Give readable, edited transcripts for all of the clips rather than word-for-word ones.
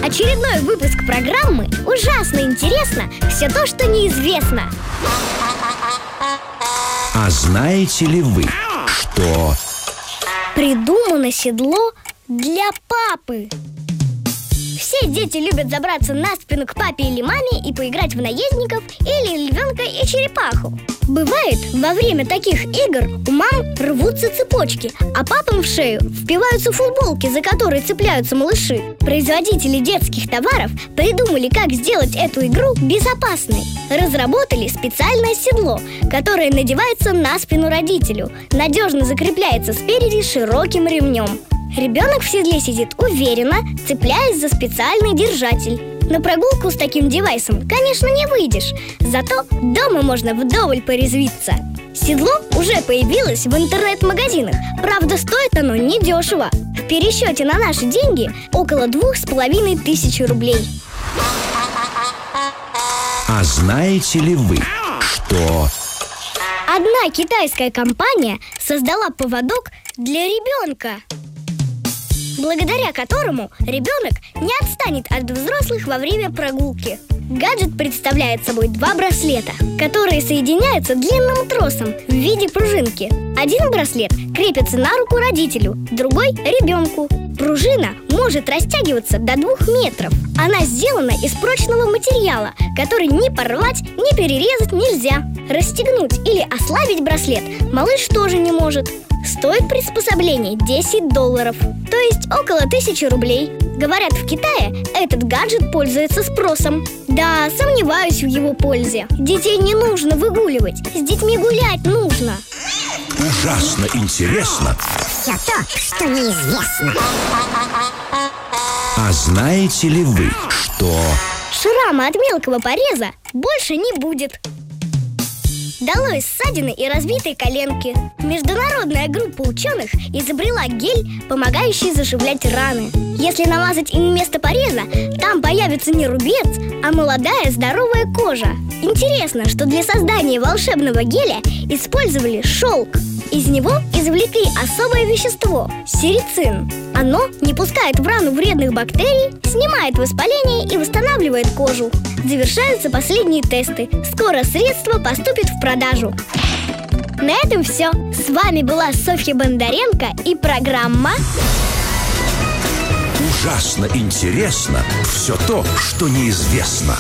Очередной выпуск программы «Ужасно интересно все то, что неизвестно». А знаете ли вы, что... Придумано седло для папы. Все дети любят забраться на спину к папе или маме и поиграть в наездников или львенка и черепаху. Бывает, во время таких игр у мам рвутся цепочки, а папам в шею впиваются футболки, за которые цепляются малыши. Производители детских товаров придумали, как сделать эту игру безопасной. Разработали специальное седло, которое надевается на спину родителю, надежно закрепляется спереди широким ремнем. Ребенок в седле сидит уверенно, цепляясь за специальный держатель. На прогулку с таким девайсом, конечно, не выйдешь, зато дома можно вдоволь порезвиться. Седло уже появилось в интернет-магазинах, правда, стоит оно недешево. В пересчете на наши деньги около 2500 рублей. А знаете ли вы, что... Одна китайская компания создала поводок для ребенка, благодаря которому ребенок не отстанет от взрослых во время прогулки. Гаджет представляет собой два браслета, которые соединяются длинным тросом в виде пружинки. Один браслет крепится на руку родителю, другой – ребенку. Пружина может растягиваться до 2 метров. Она сделана из прочного материала, который ни порвать, ни перерезать нельзя. Расстегнуть или ослабить браслет малыш тоже не может. Стоит приспособление $10, то есть около 1000 рублей. Говорят, в Китае этот гаджет пользуется спросом. Да, сомневаюсь в его пользе. Детей не нужно выгуливать, с детьми гулять нужно. Ужасно интересно все то, что неизвестно. А знаете ли вы, что... Шрама от мелкого пореза больше не будет. Долой ссадины и разбитые коленки. Международная группа ученых изобрела гель, помогающий заживлять раны. Если намазать им место пореза, там появится не рубец, а молодая здоровая кожа. Интересно, что для создания волшебного геля использовали шелк. Из него извлекли особое вещество – серицин. Оно не пускает в рану вредных бактерий, снимает воспаление и восстанавливает кожу. Завершаются последние тесты. Скоро средство поступит в продажу. На этом все. С вами была Софья Бондаренко и программа Ужасно интересно все то, что неизвестно.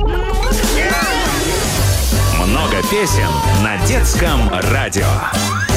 Много песен на детском радио.